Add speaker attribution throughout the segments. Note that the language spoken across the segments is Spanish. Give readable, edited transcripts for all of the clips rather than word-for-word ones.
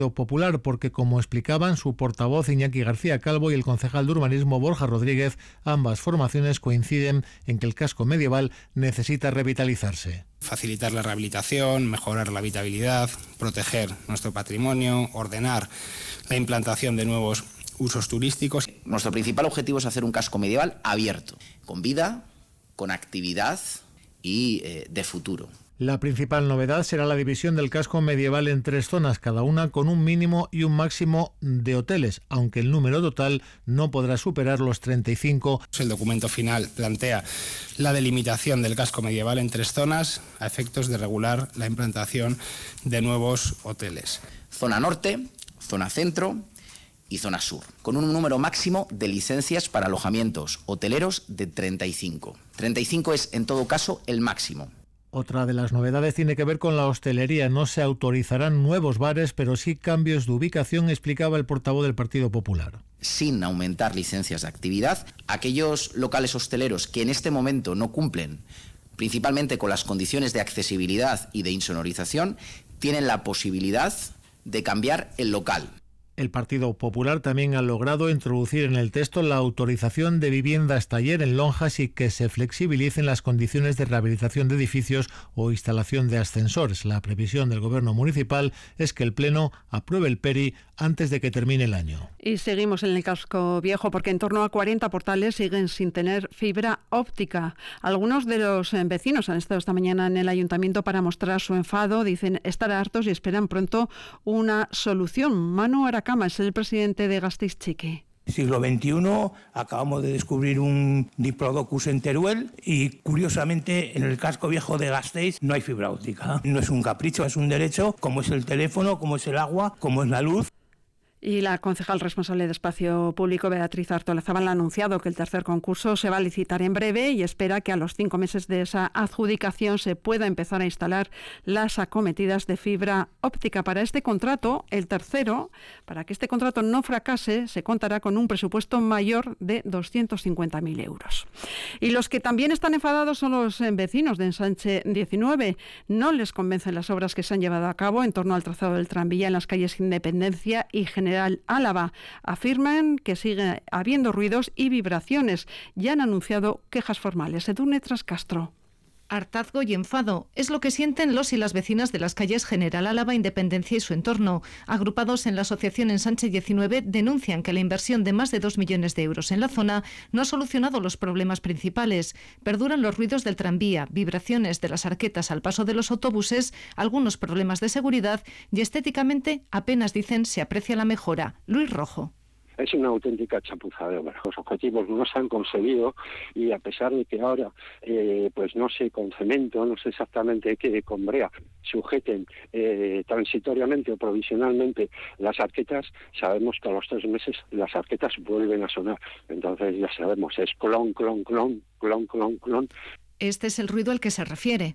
Speaker 1: Popular, porque, como explicaban su portavoz Iñaki García Calvo y el concejal de urbanismo Borja Rodríguez, ambas formaciones coinciden en que el casco medieval necesita revitalizarse.
Speaker 2: Facilitar la rehabilitación, mejorar la habitabilidad, proteger nuestro patrimonio, ordenar la implantación de nuevos usos turísticos.
Speaker 3: Nuestro principal objetivo es hacer un casco medieval abierto, con vida, con actividad y de futuro.
Speaker 1: La principal novedad será la división del casco medieval en 3 zonas, cada una con un mínimo y un máximo de hoteles, aunque el número total no podrá superar los 35.
Speaker 2: El documento final plantea la delimitación del casco medieval en 3 zonas a efectos de regular la implantación de nuevos hoteles.
Speaker 3: Zona norte, zona centro y zona sur, con un número máximo de licencias para alojamientos hoteleros de 35. 35 es, en todo caso, el máximo.
Speaker 1: Otra de las novedades tiene que ver con la hostelería. No se autorizarán nuevos bares, pero sí cambios de ubicación, explicaba el portavoz del Partido Popular.
Speaker 3: Sin aumentar licencias de actividad, aquellos locales hosteleros que en este momento no cumplen, principalmente con las condiciones de accesibilidad y de insonorización, tienen la posibilidad de cambiar el local.
Speaker 1: El Partido Popular también ha logrado introducir en el texto la autorización de viviendas taller en lonjas y que se flexibilicen las condiciones de rehabilitación de edificios o instalación de ascensores. La previsión del Gobierno municipal es que el Pleno apruebe el PERI antes de que termine el año.
Speaker 4: Y seguimos en el casco viejo porque en torno a 40 portales siguen sin tener fibra óptica. Algunos de los vecinos han estado esta mañana en el ayuntamiento para mostrar su enfado. Dicen estar hartos y esperan pronto una solución. Manu Aracama es el presidente de Gasteiz-Chiqui.
Speaker 5: Siglo XXI, acabamos de descubrir un diplodocus en Teruel y, curiosamente, en el casco viejo de Gasteiz no hay fibra óptica. No es un capricho, es un derecho, como es el teléfono, como es el agua, como es la luz.
Speaker 4: Y la concejal responsable de Espacio Público, Beatriz Artolazabal, ha anunciado que el tercer concurso se va a licitar en breve y espera que a los 5 meses de esa adjudicación se pueda empezar a instalar las acometidas de fibra óptica. Para este contrato, el tercero, para que este contrato no fracase, se contará con un presupuesto mayor de 250.000 euros. Y los que también están enfadados son los vecinos de Ensanche 19. No les convencen las obras que se han llevado a cabo en torno al trazado del tranvía en las calles Independencia y General Álava. Afirman que sigue habiendo ruidos y vibraciones. Ya han anunciado quejas formales. Edurne Trascastro.
Speaker 6: Hartazgo y enfado es lo que sienten los y las vecinas de las calles General Álava, Independencia y su entorno. Agrupados en la asociación Ensanche 19, denuncian que la inversión de más de 2 millones de euros en la zona no ha solucionado los problemas principales. Perduran los ruidos del tranvía, vibraciones de las arquetas al paso de los autobuses, algunos problemas de seguridad y estéticamente apenas, dicen, se aprecia la mejora. Luis Rojo.
Speaker 7: Es una auténtica chapuza de obra. Los objetivos no se han conseguido y a pesar de que ahora, pues no sé, con cemento, no sé exactamente qué, con brea, sujeten transitoriamente o provisionalmente las arquetas, sabemos que a los 3 meses las arquetas vuelven a sonar. Entonces ya sabemos, es clon, clon, clon, clon, clon, clon.
Speaker 6: Este es el ruido al que se refiere.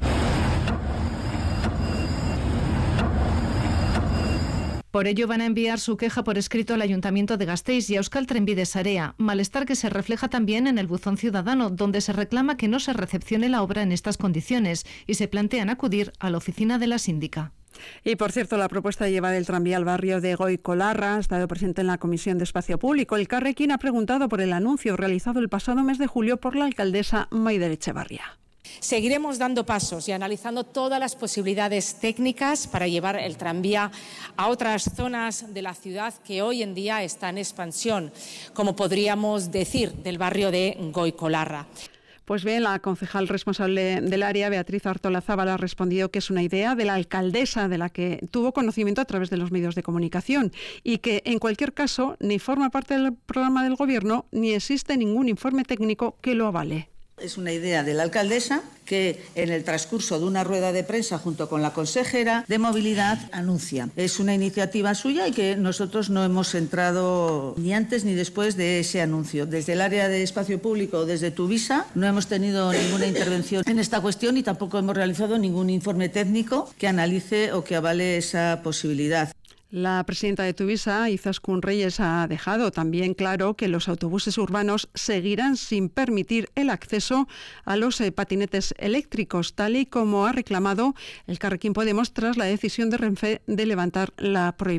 Speaker 6: Por ello van a enviar su queja por escrito al Ayuntamiento de Gasteiz y a Euskal Trenbide Sarea, malestar que se refleja también en el buzón ciudadano, donde se reclama que no se recepcione la obra en estas condiciones y se plantean acudir a la oficina de la síndica.
Speaker 4: Y por cierto, la propuesta de llevar el tranvía al barrio de Goicolarra ha estado presente en la Comisión de Espacio Público. El Carrequín ha preguntado por el anuncio realizado el pasado mes de julio por la alcaldesa Maider Etxebarria.
Speaker 8: Seguiremos dando pasos y analizando todas las posibilidades técnicas para llevar el tranvía a otras zonas de la ciudad que hoy en día están en expansión, como podríamos decir del barrio de Goicolarra.
Speaker 4: Pues bien, la concejal responsable del área, Beatriz Artolazabal, ha respondido que es una idea de la alcaldesa de la que tuvo conocimiento a través de los medios de comunicación y que, en cualquier caso, ni forma parte del programa del Gobierno ni existe ningún informe técnico que lo avale.
Speaker 9: Es una idea de la alcaldesa que en el transcurso de una rueda de prensa junto con la consejera de Movilidad anuncia. Es una iniciativa suya y que nosotros no hemos entrado ni antes ni después de ese anuncio. Desde el área de espacio público, desde Tuvisa, no hemos tenido ninguna intervención en esta cuestión y tampoco hemos realizado ningún informe técnico que analice o que avale esa posibilidad.
Speaker 4: La presidenta de Tuvisa, Izaskun Reyes, ha dejado también claro que los autobuses urbanos seguirán sin permitir el acceso a los patinetes eléctricos, tal y como ha reclamado Elkarrekin Podemos tras la decisión de Renfe de levantar la prohibición.